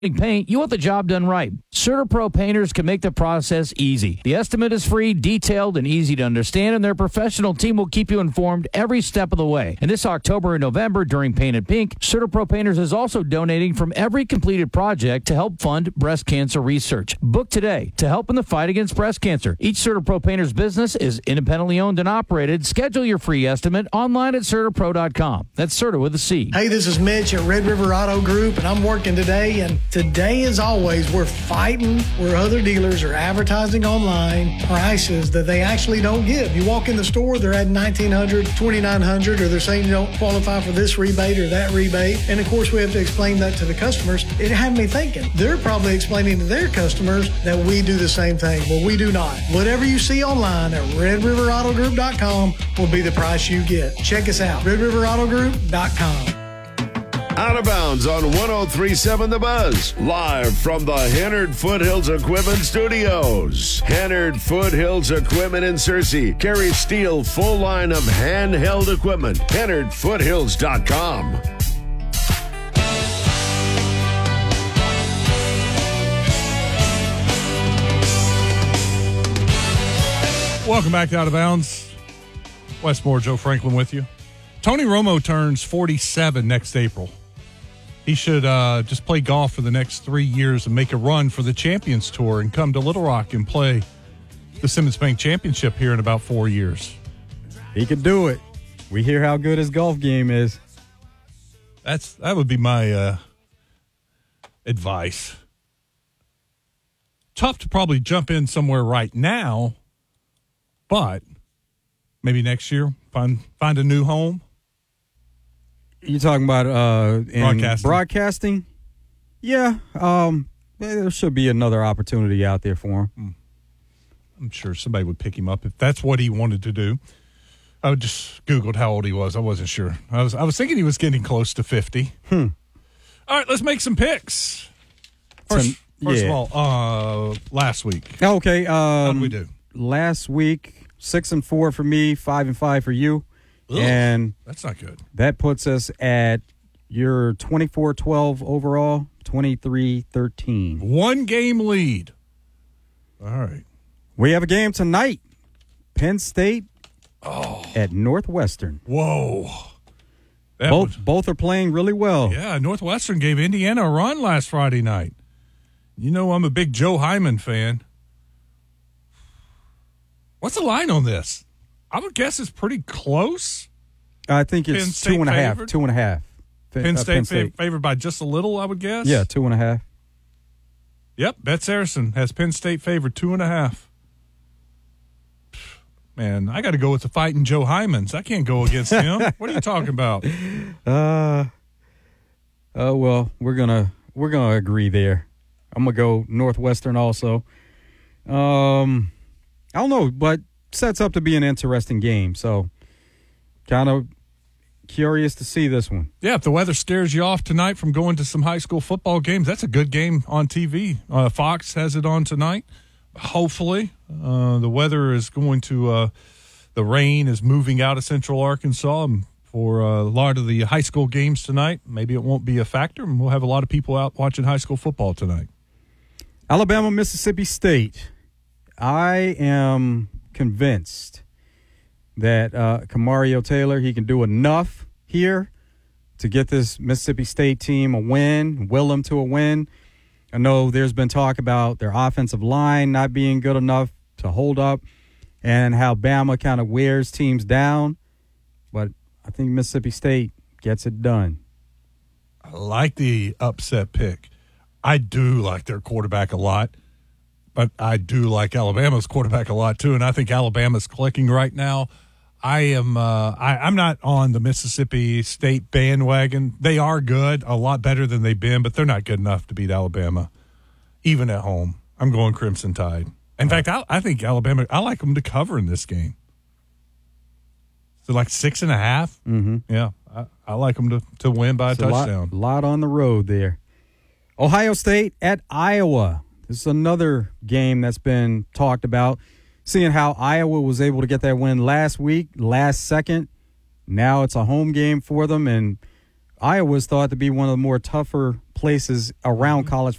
paint, you want the job done right. CertaPro painters can make the process easy. The estimate is free, detailed, and easy to understand, and their professional team will keep you informed every step of the way. And this October and November during Paint and Pink, CertaPro Painters is also donating from every completed project to help fund breast cancer research. Book today to help in the fight against breast cancer. Each CertaPro Painters business is independently owned and operated. Schedule your free estimate online at CertaPro.com. That's Certa with a C. Hey, this is Mitch at Red River Auto Group, and I'm working today, and today, as always, we're fighting where other dealers are advertising online prices that they actually don't give. You walk in the store, they're at $1,900, $2,900, or they're saying you don't qualify for this rebate or that rebate. And of course, we have to explain that to the customers. It had me thinking, they're probably explaining to their customers that we do the same thing. Well, we do not. Whatever you see online at RedRiverAutoGroup.com will be the price you get. Check us out, RedRiverAutoGroup.com. Out of Bounds on 103.7 The Buzz. Live from the Hennard Foothills Equipment Studios. Hennard Foothills Equipment in Searcy carries Steel full line of handheld equipment. HennardFoothills.com. Welcome back to Out of Bounds. Westmore, Joe Franklin with you. Tony Romo turns 47 next April. He should just play golf for the next 3 years and make a run for the Champions Tour and come to Little Rock and play the Simmons Bank Championship here in about 4 years. He could do it. We hear how good his golf game is. That would be my advice. Tough to probably jump in somewhere right now, but maybe next year find a new home. You talking about broadcasting? Yeah, there should be another opportunity out there for him. I'm sure somebody would pick him up if that's what he wanted to do. I just Googled how old he was. I wasn't sure. I was thinking he was getting close to 50. All right, let's make some picks. First of all, last week. Okay. How did we do? Last week, 6-4 for me, 5-5 for you. Ugh, and that's not good. That puts us at your 24-12 overall, 23-13. 1 game lead. All right. We have a game tonight. Penn State at Northwestern. Whoa. Both are playing really well. Yeah, Northwestern gave Indiana a run last Friday night. You know I'm a big Joe Hyman fan. What's the line on this? I would guess it's pretty close. I think it's 2.5. 2.5. Penn State favored by just a little, I would guess. Yeah, 2.5. Yep, Bet Saracen has Penn State favored 2.5. Man, I got to go with the fighting Joe Hymans. I can't go against him. What are you talking about? Well, we're gonna agree there. I'm gonna go Northwestern also. I don't know, but sets up to be an interesting game. So, kind of curious to see this one. Yeah, if the weather scares you off tonight from going to some high school football games, that's a good game on TV. Fox has it on tonight. Hopefully, the weather is going to the rain is moving out of Central Arkansas. And for a lot of the high school games tonight, maybe it won't be a factor, and we'll have a lot of people out watching high school football tonight. Alabama, Mississippi State. I am convinced that Kamario Taylor, he can do enough here to get this Mississippi State team a win, will them to a win. I know there's been talk about their offensive line not being good enough to hold up and how Bama kind of wears teams down. But I think Mississippi State gets it done. I like the upset pick. I do like their quarterback a lot. But I do like Alabama's quarterback a lot, too, and I think Alabama's clicking right now. I'm not on the Mississippi State bandwagon. They are good, a lot better than they've been, but they're not good enough to beat Alabama, even at home. I'm going Crimson Tide. In fact, I think Alabama, I like them to cover in this game. So like 6.5? Mm-hmm. Yeah, I like them to win by a touchdown. A lot on the road there. Ohio State at Iowa. This is another game that's been talked about. Seeing how Iowa was able to get that win last week, last second. Now it's a home game for them, and Iowa's thought to be one of the more tougher places around college